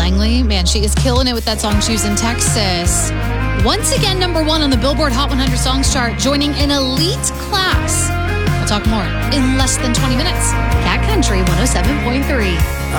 Langley. Man, she is killing it with that song. She was in Texas. Once again, number 1 on the Billboard Hot 100 Songs chart, joining an elite class. We'll talk more in less than 20 minutes. Cat Country 107.3.